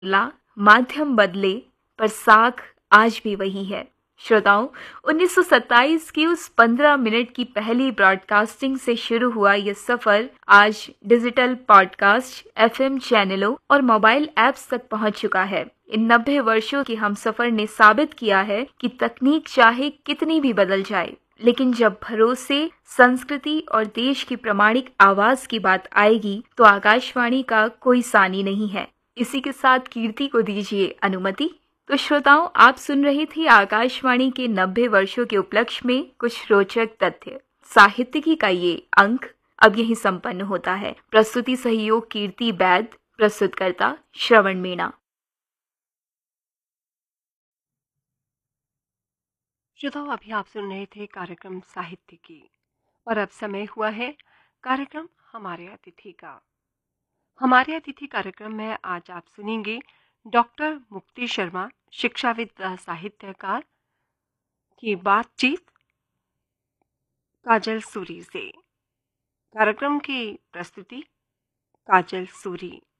ला माध्यम बदले पर साख आज भी वही है। श्रोताओं, 1927 की उस 15 मिनट की पहली ब्रॉडकास्टिंग से शुरू हुआ ये सफर आज डिजिटल पॉडकास्ट, एफएम चैनलों और मोबाइल ऐप्स तक पहुंच चुका है। इन 90 वर्षों के हम सफर ने साबित किया है कि तकनीक चाहे कितनी भी बदल जाए, लेकिन जब भरोसे, संस्कृति और देश की प्रामाणिक आवाज की बात आएगी तो आकाशवाणी का कोई सानी नहीं है। इसी के साथ कीर्ति को दीजिए अनुमति। तो श्रोताओं, आप सुन रही थी आकाशवाणी के 90 वर्षों के उपलक्ष्य में कुछ रोचक तथ्य। साहित्यिकी का ये अंक अब यही संपन्न होता है। प्रस्तुति सहयोग कीर्ति बैद, प्रस्तुतकर्ता श्रवण मीणा। श्रोताओं, अभी आप सुन रहे थे कार्यक्रम साहित्यिकी और अब समय हुआ है कार्यक्रम हमारे अतिथि का। हमारे अतिथि कार्यक्रम में आज आप सुनेंगे डॉक्टर मुक्ति शर्मा, शिक्षाविद व साहित्यकार की बातचीत काजल सूरी से। कार्यक्रम की प्रस्तुति काजल सूरी।